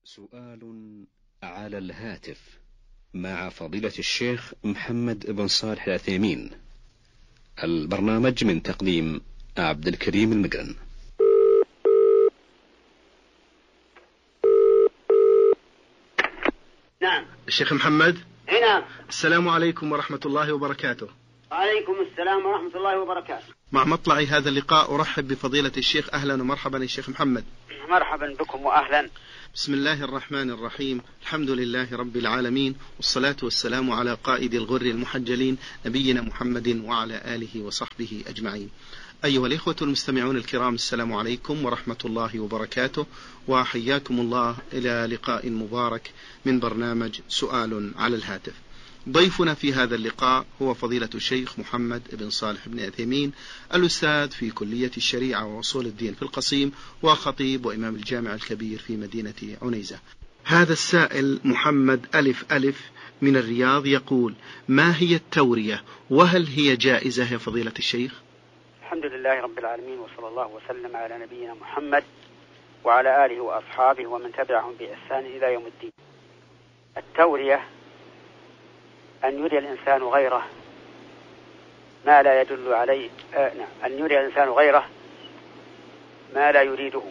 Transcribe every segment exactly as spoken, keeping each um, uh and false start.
سؤال على الهاتف مع فضيلة الشيخ محمد بن صالح العثيمين. البرنامج من تقديم عبد الكريم المقرن. نعم. الشيخ محمد. نعم. السلام عليكم ورحمة الله وبركاته. وعليكم السلام ورحمة الله وبركاته. مع مطلع هذا اللقاء أرحب بفضيلة الشيخ. أهلا ومرحبا يا شيخ محمد. مرحبا بكم وأهلا. بسم الله الرحمن الرحيم. الحمد لله رب العالمين، والصلاة والسلام على قائد الغر المحجلين نبينا محمد وعلى آله وصحبه أجمعين. أيها الإخوة المستمعون الكرام، السلام عليكم ورحمة الله وبركاته، وحياكم الله إلى لقاء مبارك من برنامج سؤال على الهاتف. ضيفنا في هذا اللقاء هو فضيلة الشيخ محمد بن صالح بن عثيمين، الأستاذ في كلية الشريعة وأصول الدين في القصيم، وخطيب وإمام الجامع الكبير في مدينة عنيزة. هذا السائل محمد ألف ألف من الرياض يقول: ما هي التورية، وهل هي جائزة يا فضيلة الشيخ؟ الحمد لله رب العالمين، وصلى الله وسلم على نبينا محمد وعلى آله وأصحابه ومن تبعهم بإحسان إلى يوم الدين. التورية أن يري الإنسان غيره ما لا يدل عليه آه نعم أن يري الإنسان غيره ما لا يريده،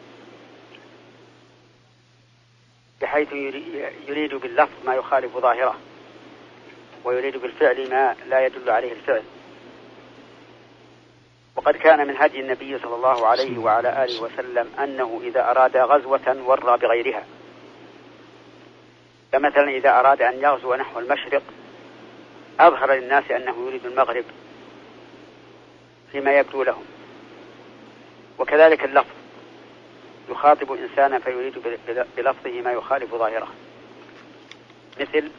بحيث يريد باللفظ ما يخالف ظاهره، ويريد بالفعل ما لا يدل عليه الفعل. وقد كان من هدي النبي صلى الله عليه وعلى آله وسلم أنه إذا أراد غزوة ورى بغيرها، فمثلا إذا أراد أن يغزو نحو المشرق أظهر للناس أنه يريد المغرب فيما يبدو لهم. وكذلك اللفظ، يخاطب إنسانا فيريد بلفظه ما يخالف ظاهره، مثل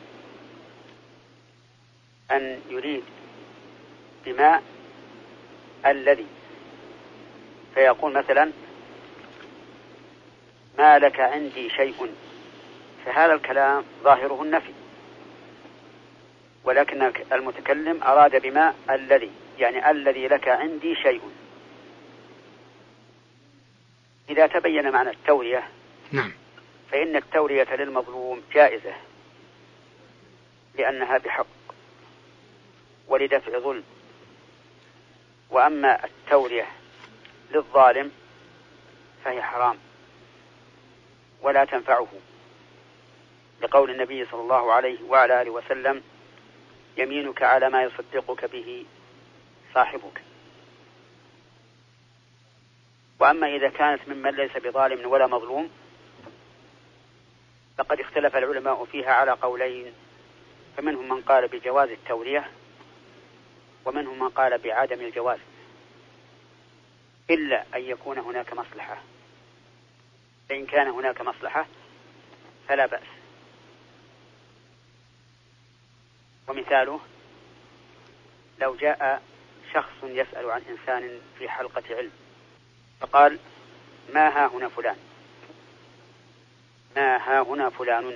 أن يريد بما الذي، فيقول مثلا: ما لك عندي شيء، فهذا الكلام ظاهره النفي، ولكن المتكلم أراد بما الذي، يعني الذي لك عندي شيء. إذا تبين معنى التورية نعم. فإن التورية للمظلوم جائزة، لأنها بحق ولدفع ظلم. وأما التورية للظالم فهي حرام ولا تنفعه، لقول النبي صلى الله عليه وعلى آله وسلم: يمينك على ما يصدقك به صاحبك. وأما إذا كانت ممن ليس بظالم ولا مظلوم فقد اختلف العلماء فيها على قولين، فمنهم من قال بجواز التورية، ومنهم من قال بعدم الجواز، إلا أن يكون هناك مصلحة، فإن كان هناك مصلحة فلا بأس. ومثاله: لو جاء شخص يسأل عن إنسان في حلقة علم فقال: ما ها هنا فلان، ما ها هنا فلان،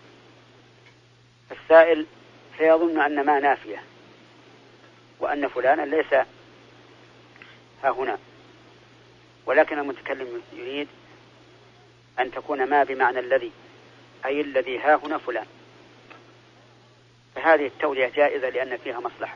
السائل سيظن أن ما نافية، وأن فلانا ليس ها هنا، ولكن المتكلم يريد أن تكون ما بمعنى الذي، أي الذي ها هنا فلان، فهذه التورية جائزة لأن فيها مصلحة.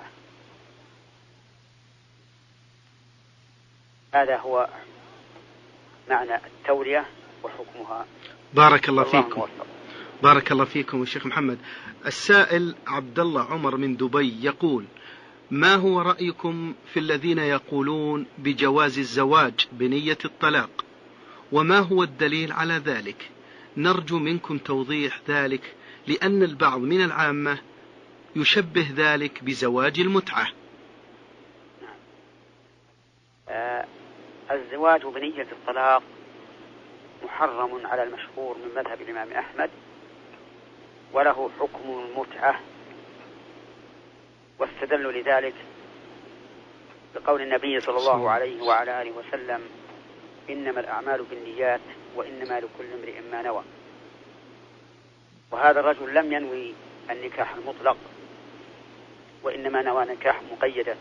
هذا هو معنى التورية وحكمها. بارك الله فيكم. بارك الله فيكم الشيخ محمد. السائل عبد الله عمر من دبي يقول: ما هو رأيكم في الذين يقولون بجواز الزواج بنية الطلاق، وما هو الدليل على ذلك؟ نرجو منكم توضيح ذلك، لأن البعض من العامة يشبه ذلك بزواج المتعة. آه الزواج بنية الطلاق محرم على المشهور من مذهب الإمام أحمد، وله حكم المتعة، واستدلوا لذلك بقول النبي صلى الله عليه وعلى آله وسلم: إنما الأعمال بالنيات وإنما لكل امرئ ما نوى. وهذا الرجل لم ينوي النكاح المطلق، وإنما نوى نكاح مقيدا،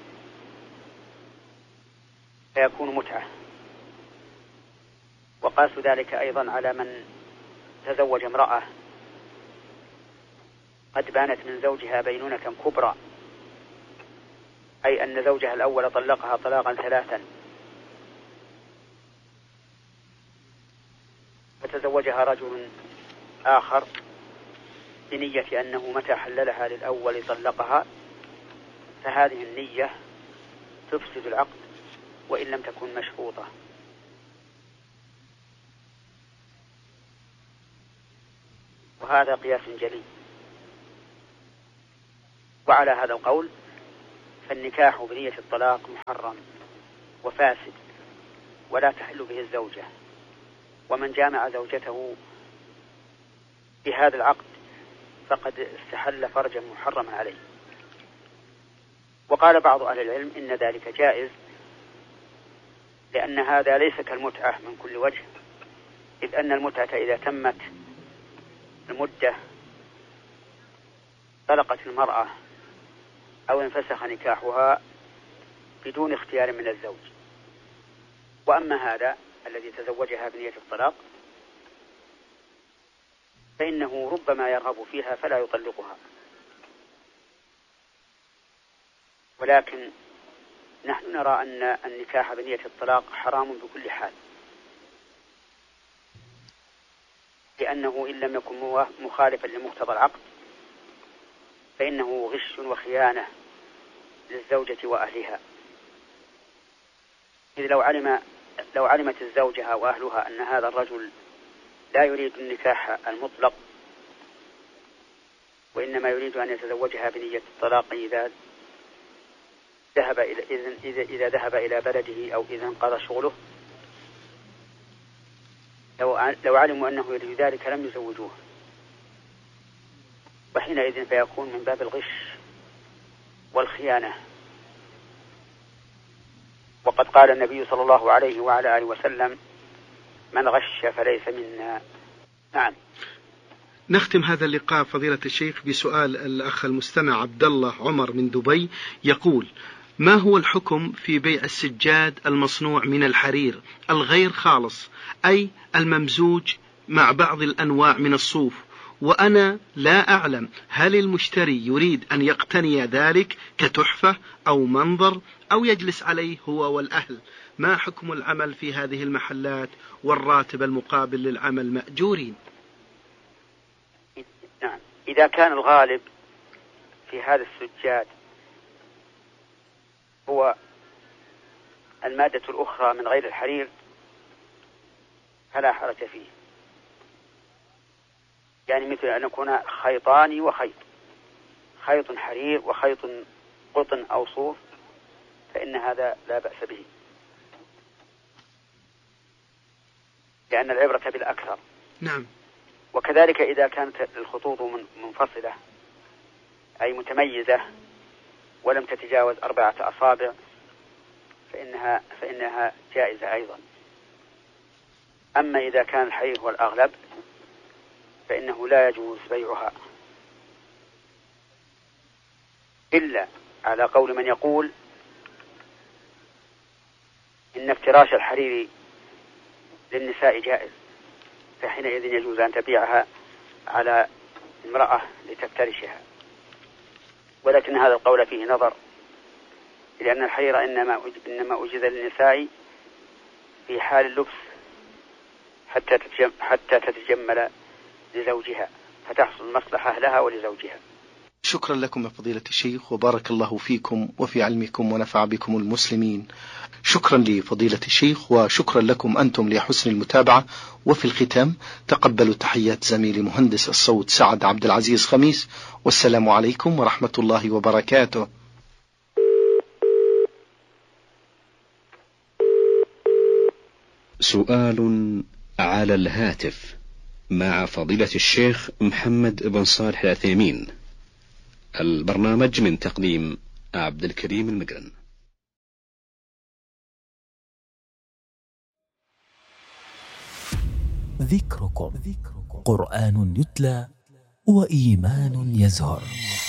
فيكون متعة. وقاسوا ذلك أيضا على من تزوج امرأة قد بانت من زوجها بينونة كبرى، أي أن زوجها الأول طلقها طلاقا ثلاثا فتزوجها رجل آخر بنية أنه متى حللها للأول طلقها، فهذه النية تفسد العقد وإن لم تكن مشروطة. وهذا قياس جلي. وعلى هذا القول فالنكاح بنية الطلاق محرم وفاسد ولا تحل به الزوجة، ومن جامع زوجته بهذا العقد فقد استحل فرجا محرما عليه. وقال بعض أهل العلم إن ذلك جائز، لأن هذا ليس كالمتعة من كل وجه، إذ أن المتعة إذا تمت المدة طلقت المرأة أو انفسخ نكاحها بدون اختيار من الزوج. وأما هذا الذي تزوجها بنية الطلاق فإنه ربما يرغب فيها فلا يطلقها. ولكن نحن نرى أن النكاح بنية الطلاق حرام بكل حال، لأنه إن لم يكن مخالفا لمقتضى العقد فإنه غش وخيانة للزوجة وأهلها. إذ لو علم لو علمت الزوجة وأهلها أن هذا الرجل لا يريد النكاح المطلق وإنما يريد أن يتزوجها بنية الطلاق إذا ذهب إلى إذا إذا ذهب إلى بلده أو إذا انقضى شغله، لو لو علموا أنه يريد ذلك لم يزوجوه، وحينئذ فيكون من باب الغش والخيانة. وقد قال النبي صلى الله عليه وعلى آله وسلم: من غش فليس منا. نعم. نختم هذا اللقاء فضيلة الشيخ بسؤال الأخ المستمع عبد الله عمر من دبي، يقول: ما هو الحكم في بيع السجاد المصنوع من الحرير الغير خالص، أي الممزوج مع بعض الأنواع من الصوف، وأنا لا أعلم هل المشتري يريد أن يقتني ذلك كتحفة أو منظر أو يجلس عليه هو والأهل؟ ما حكم العمل في هذه المحلات والراتب المقابل للعمل مأجورين؟ نعم، إذا كان الغالب في هذا السجاد هو المادة الأخرى من غير الحرير فلا حرج فيه، يعني مثل أن يكون خيطان وخيط، خيط حرير وخيط قطن أو صوف، فإن هذا لا بأس به، لأن العبرة بالأكثر. نعم. وكذلك إذا كانت الخطوط منفصلة أي متميزة ولم تتجاوز أربعة أصابع فإنها فإنها جائزة أيضا. أما إذا كان الحرير هو الأغلب فإنه لا يجوز بيعها، إلا على قول من يقول إن افتراش الحرير للنساء جائز، فحينئذ يجوز أن تبيعها على امرأة لتفترشها. ولكن هذا القول فيه نظر، لأن الحرير إنما إنما أجيز للنساء في حال اللبس حتى حتى تتجمل لزوجها، فتحصل مصلحة لها ولزوجها. شكرا لكم يا فضيلة الشيخ، وبارك الله فيكم وفي علمكم ونفع بكم المسلمين. شكرا لفضيلة الشيخ، وشكرا لكم أنتم لحسن المتابعة. وفي الختام تقبلوا تحيات زميلي مهندس الصوت سعد عبد العزيز خميس، والسلام عليكم ورحمة الله وبركاته. سؤال على الهاتف مع فضيلة الشيخ محمد بن صالح العثيمين. البرنامج من تقديم عبد الكريم المقرن. ذكركم قرآن يتلى وإيمان يزهر.